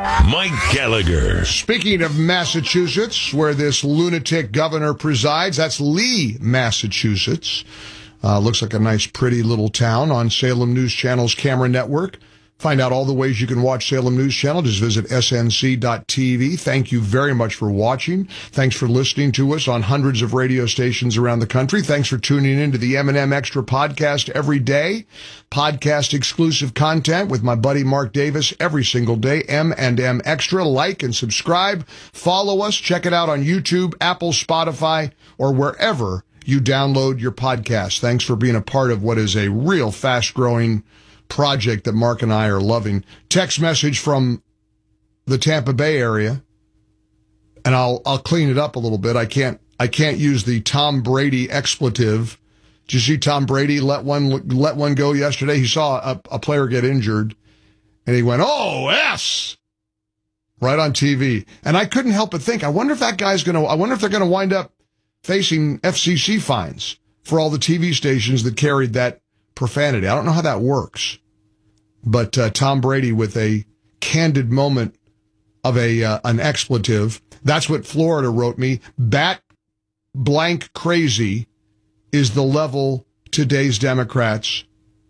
Mike Gallagher. Speaking of Massachusetts, where this lunatic governor presides, that's Lee, Massachusetts. Looks like a nice, pretty little town on Salem News Channel's camera network. Find out all the ways you can watch Salem News Channel. Just visit snc.tv. Thank you very much for watching. Thanks for listening to us on hundreds of radio stations around the country. Thanks for tuning in to the M&M Extra podcast every day. Podcast exclusive content with my buddy Mark Davis every single day. M&M Extra. Like and subscribe. Follow us. Check it out on YouTube, Apple, Spotify, or wherever you download your podcast. Thanks for being a part of what is a real fast-growing project that Mark and I are loving. Text message from the Tampa Bay area, and I'll clean it up a little bit. I can't use the Tom Brady expletive. Did you see Tom Brady let one go yesterday? He saw a player get injured, and he went, "Oh, S!" right on TV. And I couldn't help but think, I wonder if they're going to wind up facing FCC fines for all the TV stations that carried that profanity. I don't know how that works, but Tom Brady with a candid moment of an expletive. That's what Florida wrote me. Bat blank crazy is the level today's Democrats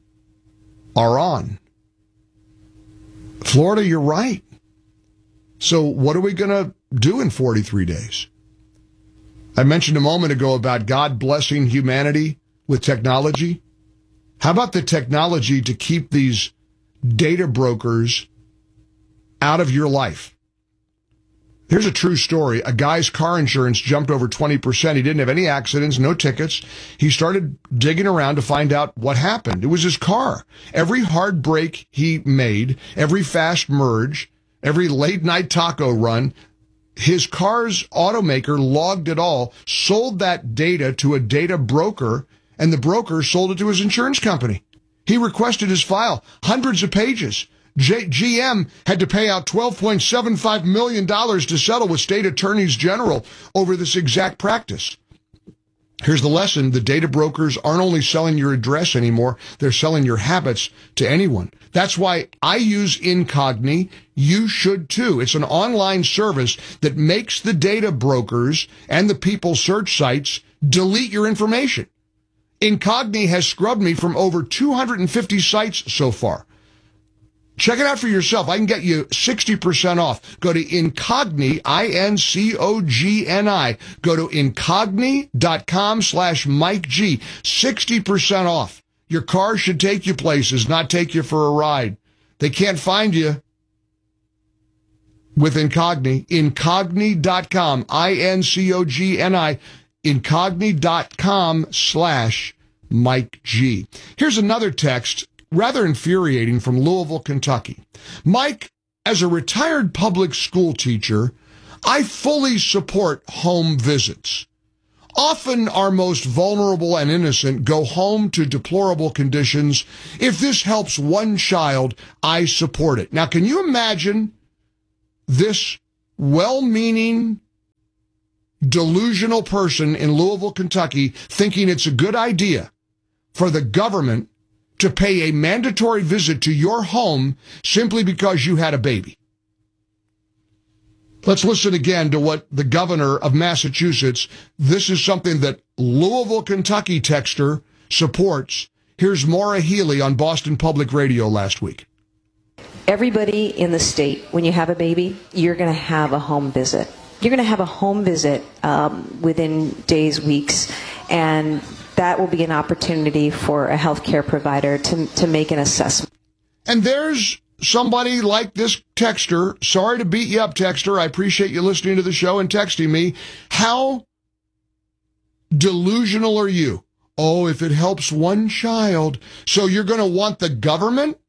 are on. Florida, you're right. So what are we going to do in 43 days? I mentioned a moment ago about God blessing humanity with technology. How about the technology to keep these data brokers out of your life? Here's a true story. A guy's car insurance jumped over 20%. He didn't have any accidents, no tickets. He started digging around to find out what happened. It was his car. Every hard break he made, every fast merge, every late night taco run, his car's automaker logged it all, sold that data to a data broker, and the broker sold it to his insurance company. He requested his file, hundreds of pages. GM had to pay out $12.75 million to settle with state attorneys general over this exact practice. Here's the lesson. The data brokers aren't only selling your address anymore, they're selling your habits to anyone. That's why I use Incogni. You should too. It's an online service that makes the data brokers and the people search sites delete your information. Incogni has scrubbed me from over 250 sites so far. Check it out for yourself. I can get you 60% off. Go to Incogni, Incogni. Go to incogni.com/Mike G. 60% off. Your car should take you places, not take you for a ride. They can't find you with Incogni. Incogni.com, Incogni. Incogni.com/Mike G. Here's another text, rather infuriating, from Louisville, Kentucky. Mike, as a retired public school teacher, I fully support home visits. Often our most vulnerable and innocent go home to deplorable conditions. If this helps one child, I support it. Now, can you imagine this well-meaning, delusional person in Louisville, Kentucky, thinking it's a good idea for the government to pay a mandatory visit to your home simply because you had a baby? Let's listen again to what the governor of Massachusetts, this is something that Louisville, Kentucky texter supports. Here's Maura Healey on Boston Public Radio last week. Everybody in the state, when you have a baby, you're going to have a home visit. You're going to have a home visit within days, weeks, and that will be an opportunity for a healthcare provider to make an assessment. And there's somebody like this texter. Sorry to beat you up, texter. I appreciate you listening to the show and texting me. How delusional are you? Oh, if it helps one child. So you're going to want the government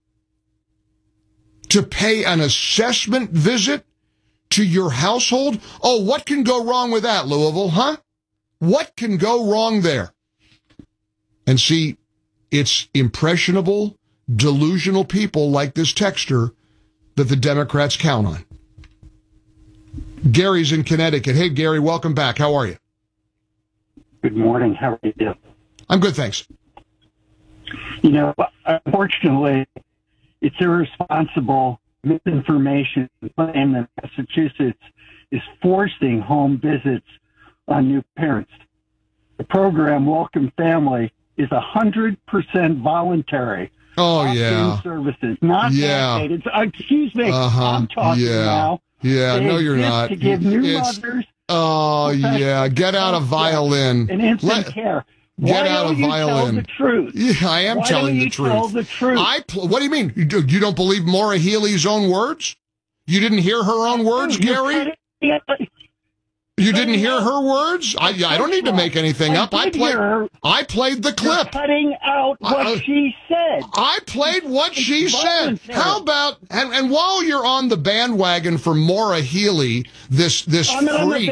to pay an assessment visit to your household? Oh, what can go wrong with that, Louisville, huh? What can go wrong there? And see, it's impressionable, delusional people like this texter that the Democrats count on. Gary's in Connecticut. Hey, Gary, welcome back. How are you? Good morning. How are you? I'm good, thanks. You know, unfortunately, it's irresponsible misinformation claim that Massachusetts is forcing home visits on new parents. The program, Welcome Family, is 100% voluntary. Oh, yeah. Services, not mandated. Excuse me, I'm talking now. Yeah, no, you're not. To give new mothers. Oh, yeah. Get out of violin. And instant care. Get out of Tell violin. the truth? Yeah, I am telling the truth. Tell the truth? What do you mean? You don't believe Maura Healey's own words? You didn't hear her own words, Gary? You didn't hear her words? I don't need to make anything up. I played the clip. You're cutting out what she said. I played what she said. How about, and while you're on the bandwagon for Maura Healey, this freak,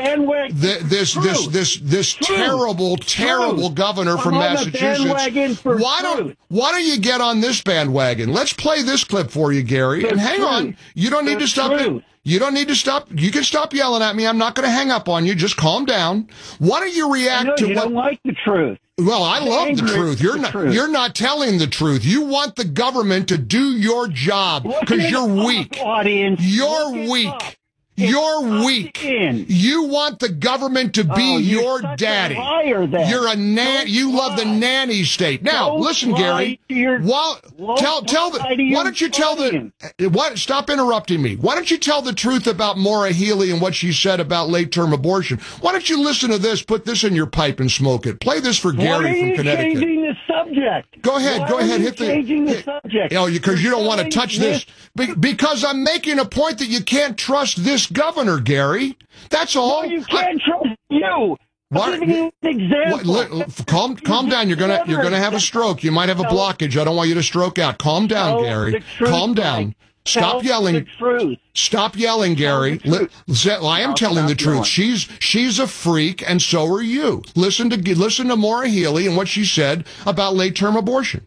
this terrible governor from Massachusetts, why don't you get on this bandwagon? Let's play this clip for you, Gary. And hang on, you don't need to stop it. You don't need to stop. You can stop yelling at me. I'm not going to hang up on you. Just calm down. Why don't you react to you what? Don't like the truth. Well, I love the truth. You're not telling the truth. You want the government to do your job because you're weak. You're weak. You're weak. You want the government to be your daddy. You're a you love the nanny state. Now, listen, Gary. Why don't you tell stop interrupting me. Why don't you tell the truth about Maura Healey and what she said about late-term abortion? Why don't you listen to this, put this in your pipe and smoke it? Play this for Gary from Connecticut. Changing the subject? Go ahead. Changing the subject. Because you don't want to touch this. Because I'm making a point that you can't trust this governor, Gary. That's all. No, you can't trust you. I'm giving you an example. Calm down. You're gonna have a stroke. You might have a blockage. I don't want you to stroke out. Calm down, Gary. Calm down. Stop yelling. Stop yelling, Gary. I am telling the truth. She's a freak, and so are you. Listen to Maura Healey and what she said about late-term abortion.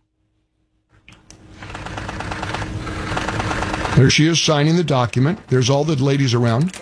There she is signing the document. There's all the ladies around.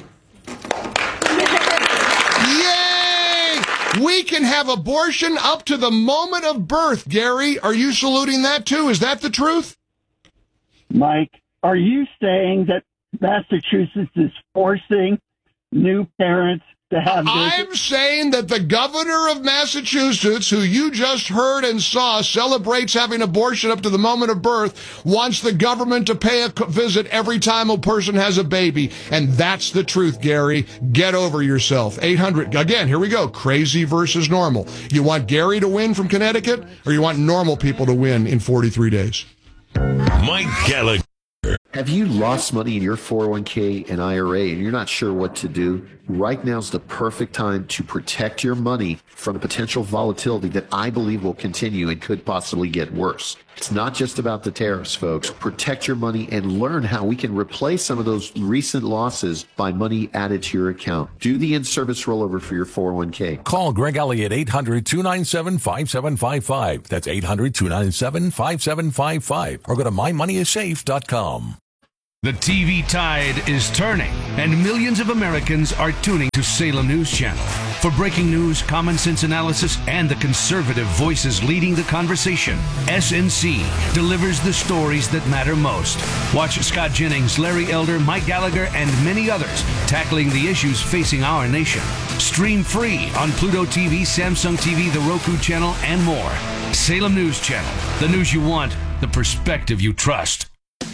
Yay! We can have abortion up to the moment of birth, Gary. Are you saluting that too? Is that the truth? Mike, are you saying that Massachusetts is forcing new parents to have I'm saying that the governor of Massachusetts, who you just heard and saw, celebrates having abortion up to the moment of birth, wants the government to pay a visit every time a person has a baby. And that's the truth, Gary. Get over yourself. 800. Again, here we go. Crazy versus normal. You want Gary to win from Connecticut, or you want normal people to win in 43 days? Mike Gallagher. Have you lost money in your 401k and IRA and you're not sure what to do? Right now is the perfect time to protect your money from the potential volatility that I believe will continue and could possibly get worse. It's not just about the tariffs, folks. Protect your money and learn how we can replace some of those recent losses by money added to your account. Do the in-service rollover for your 401k. Call Greg Elliott 800-297-5755. That's 800-297-5755. Or go to mymoneyissafe.com. The TV tide is turning, and millions of Americans are tuning to Salem News Channel. For breaking news, common sense analysis, and the conservative voices leading the conversation, SNC delivers the stories that matter most. Watch Scott Jennings, Larry Elder, Mike Gallagher, and many others tackling the issues facing our nation. Stream free on Pluto TV, Samsung TV, the Roku channel, and more. Salem News Channel, the news you want, the perspective you trust.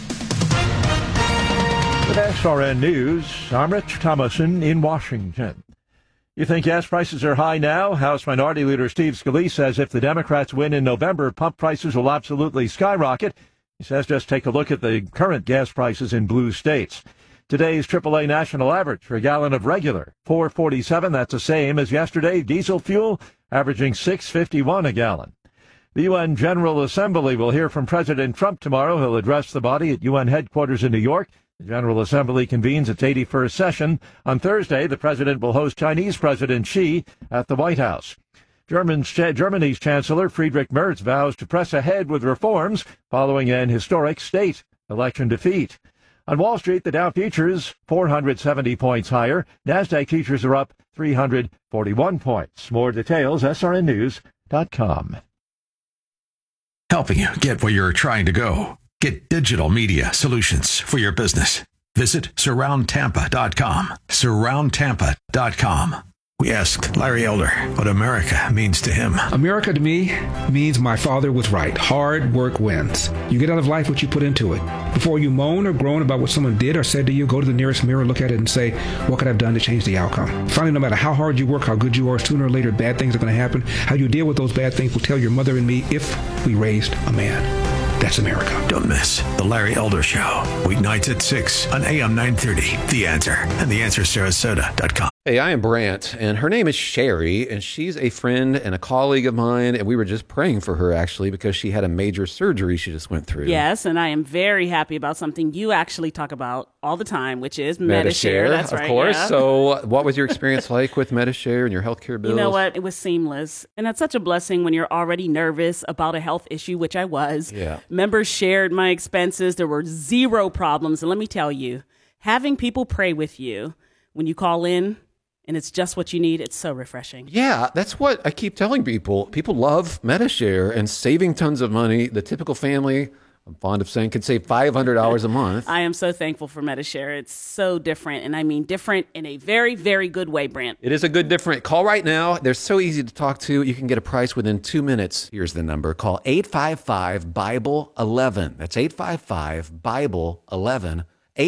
With SRN News, I'm Rich Thomason in Washington. You think gas prices are high now? House Minority Leader Steve Scalise says if the Democrats win in November, pump prices will absolutely skyrocket. He says just take a look at the current gas prices in blue states. Today's AAA national average for a gallon of regular, $4.47. That's the same as yesterday. Diesel fuel averaging $6.51 a gallon. The UN General Assembly will hear from President Trump tomorrow. He'll address the body at UN headquarters in New York. The General Assembly convenes its 81st session. On Thursday, the president will host Chinese President Xi at the White House. Germany's Chancellor Friedrich Merz vows to press ahead with reforms following an historic state election defeat. On Wall Street, the Dow futures 470 points higher. NASDAQ futures are up 341 points. More details, srnnews.com. Helping you get where you're trying to go. Get digital media solutions for your business. Visit surroundtampa.com. Surroundtampa.com. We asked Larry Elder what America means to him. America to me means my father was right. Hard work wins. You get out of life what you put into it. Before you moan or groan about what someone did or said to you, go to the nearest mirror, look at it, and say, what could I have done to change the outcome? Finally, no matter how hard you work, how good you are, sooner or later, bad things are going to happen. How you deal with those bad things will tell your mother and me if we raised a man. That's America. Don't miss The Larry Elder Show. Weeknights at 6 on AM 930. The Answer and TheAnswerSarasota.com. Hey, I am Brant, and her name is Sherry, and she's a friend and a colleague of mine, and we were just praying for her, actually, because she had a major surgery she just went through. Yes, and I am very happy about something you actually talk about all the time, which is Medi-Share. That's right, of course. Yeah. So what was your experience like with Medi-Share and your healthcare bills? You know what? It was seamless, and that's such a blessing when you're already nervous about a health issue, which I was. Yeah. Members shared my expenses. There were zero problems, and let me tell you, having people pray with you when you call in, and it's just what you need, it's so refreshing. Yeah, that's what I keep telling people. People love Medi-Share and saving tons of money. The typical family, I'm fond of saying, could save $500 a month. I am so thankful for Medi-Share. It's so different, and I mean different in a very, very good way, Brant. It is a good different. Call right now. They're so easy to talk to. You can get a price within 2 minutes. Here's the number. Call 855-BIBLE-11. That's 855-BIBLE-11.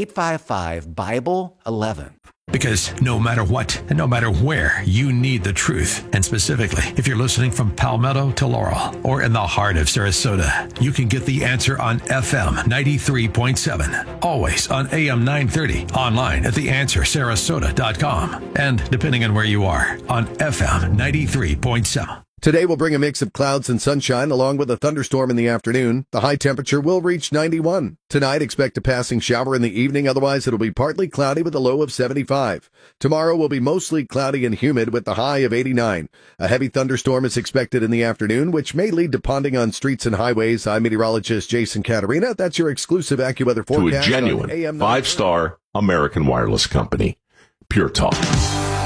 855-BIBLE-11. Because no matter what and no matter where, you need the truth. And specifically, if you're listening from Palmetto to Laurel or in the heart of Sarasota, you can get the answer on FM 93.7. Always on AM 930. Online at TheAnswerSarasota.com. And depending on where you are, on FM 93.7. Today will bring a mix of clouds and sunshine along with a thunderstorm in the afternoon. The high temperature will reach 91. Tonight, expect a passing shower in the evening. Otherwise, it'll be partly cloudy with a low of 75. Tomorrow will be mostly cloudy and humid with the high of 89. A heavy thunderstorm is expected in the afternoon, which may lead to ponding on streets and highways. I'm meteorologist Jason Caterina. That's your exclusive AccuWeather forecast. To a genuine 5-star American wireless company. Pure Talk.